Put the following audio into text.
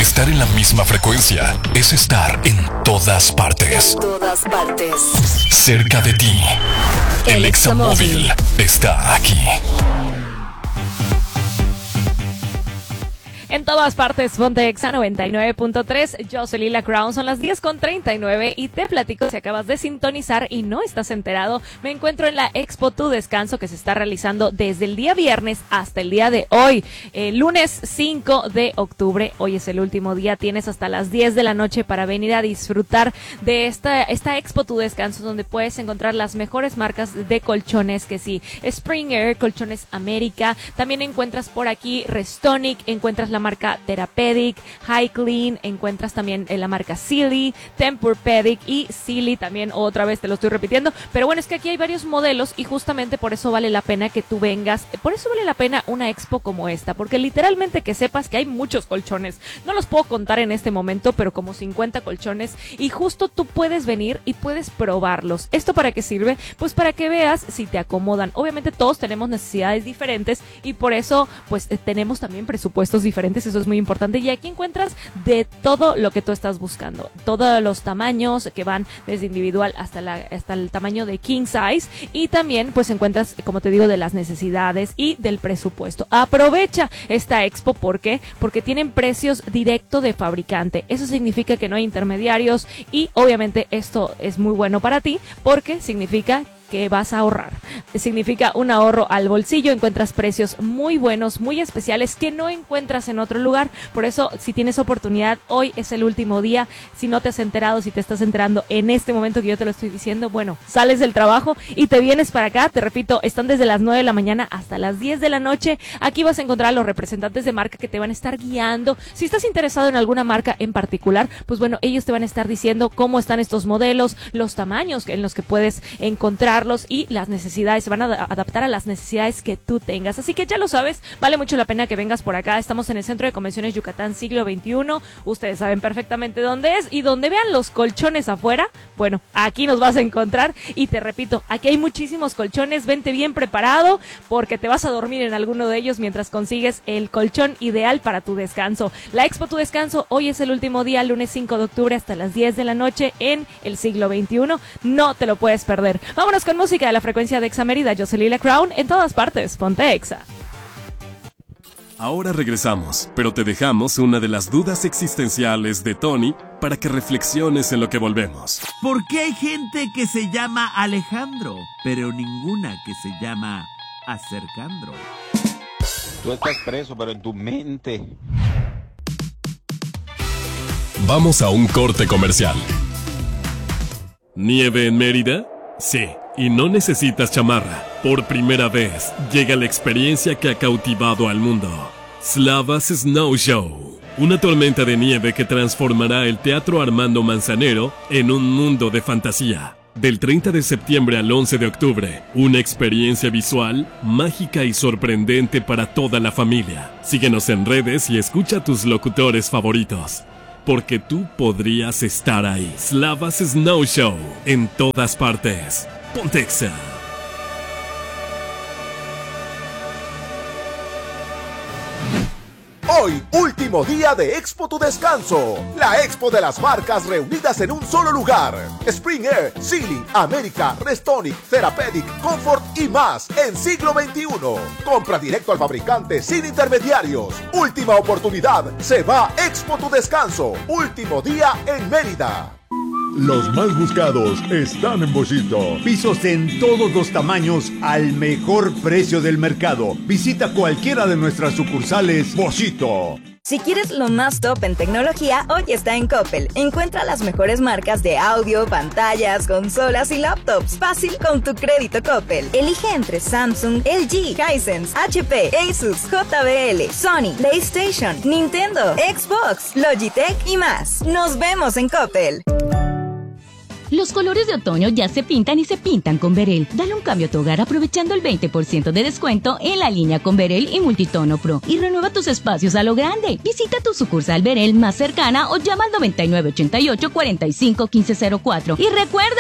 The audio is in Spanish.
Estar en la misma frecuencia es estar en todas partes. En todas partes. Cerca de ti. El Examóvil está aquí. En todas partes, ponte Exa 99.3. Yo soy Lila Crown, son las 10:39 y te platico, si acabas de sintonizar y no estás enterado, me encuentro en la Expo Tu Descanso, que se está realizando desde el día viernes hasta el día de hoy, lunes 5 de octubre. Hoy es el último día, tienes hasta las 10 de la noche para venir a disfrutar de esta Expo Tu Descanso, donde puedes encontrar las mejores marcas de colchones, que sí, Spring Air, Colchones América, también encuentras por aquí Restonic, encuentras la marca Therapeutic, High Clean, encuentras también la marca Sealy, Tempur-Pedic y Sealy también, otra vez te lo estoy repitiendo, pero bueno, es que aquí hay varios modelos y justamente por eso vale la pena que tú vengas, por eso vale la pena una expo como esta, porque literalmente que sepas que hay muchos colchones, no los puedo contar en este momento, pero como 50 colchones, y justo tú puedes venir y puedes probarlos. ¿Esto para qué sirve? Pues para que veas si te acomodan. Obviamente todos tenemos necesidades diferentes y por eso pues tenemos también presupuestos diferentes, eso es muy importante, y aquí encuentras de todo lo que tú estás buscando, todos los tamaños que van desde individual hasta el tamaño de king size, y también pues encuentras, como te digo, de las necesidades y del presupuesto. Aprovecha esta expo, ¿por qué? Porque tienen precios directo de fabricante, eso significa que no hay intermediarios y obviamente esto es muy bueno para ti porque significa que vas a ahorrar. Significa un ahorro al bolsillo, encuentras precios muy buenos, muy especiales que no encuentras en otro lugar. Por eso, si tienes oportunidad, hoy es el último día. Si no te has enterado, si te estás enterando en este momento que yo te lo estoy diciendo, bueno, sales del trabajo y te vienes para acá. Te repito, están desde las 9 de la mañana hasta las 10 de la noche. Aquí vas a encontrar a los representantes de marca que te van a estar guiando. Si estás interesado en alguna marca en particular, pues bueno, ellos te van a estar diciendo cómo están estos modelos, los tamaños en los que puedes encontrar y las necesidades, se van a adaptar a las necesidades que tú tengas. Así que ya lo sabes, vale mucho la pena que vengas por acá. Estamos en el Centro de Convenciones Yucatán Siglo XXI. Ustedes saben perfectamente dónde es, y donde vean los colchones afuera, bueno, aquí nos vas a encontrar. Y te repito, aquí hay muchísimos colchones, vente bien preparado porque te vas a dormir en alguno de ellos mientras consigues el colchón ideal para tu descanso. La Expo Tu Descanso, hoy es el último día, lunes 5 de octubre hasta las 10 de la noche en el Siglo XXI. No te lo puedes perder. Vámonos con música de la frecuencia de Exa Mérida. Yo soy Lila Crown, en todas partes, ponte Exa. Ahora regresamos, pero te dejamos una de las dudas existenciales de Tony para que reflexiones en lo que volvemos. ¿Por qué hay gente que se llama Alejandro, pero ninguna que se llama Acercandro? Tú estás preso, pero en tu mente. Vamos a un corte comercial. ¿Nieve en Mérida? Sí, y no necesitas chamarra. Por primera vez llega la experiencia que ha cautivado al mundo. Slavas Snow Show. Una tormenta de nieve que transformará el Teatro Armando Manzanero en un mundo de fantasía. Del 30 de septiembre al 11 de octubre, una experiencia visual, mágica y sorprendente para toda la familia. Síguenos en redes y escucha a tus locutores favoritos, porque tú podrías estar ahí. Slavas Snow Show, en todas partes. Ponte Exa. Hoy, último día de Expo Tu Descanso. La expo de las marcas reunidas en un solo lugar. Spring Air, Sealy, América, Restonic, Therapeutic, Comfort y más en siglo XXI. Compra directo al fabricante sin intermediarios. Última oportunidad. Se va Expo Tu Descanso. Último día en Mérida. Los más buscados están en Boschito. Pisos en todos los tamaños al mejor precio del mercado. Visita cualquiera de nuestras sucursales Boschito. Si quieres lo más top en tecnología, hoy está en Coppel. Encuentra las mejores marcas de audio, pantallas, consolas y laptops. Fácil con tu crédito Coppel. Elige entre Samsung, LG, Hisense, HP, Asus, JBL, Sony, PlayStation, Nintendo, Xbox, Logitech y más. Nos vemos en Coppel. Los colores de otoño ya se pintan y se pintan con Berel. Dale un cambio a tu hogar aprovechando el 20% de descuento en la línea con Berel y Multitono Pro. Y renueva tus espacios a lo grande. Visita tu sucursal Berel más cercana o llama al 9988 45 1504. Y recuerda,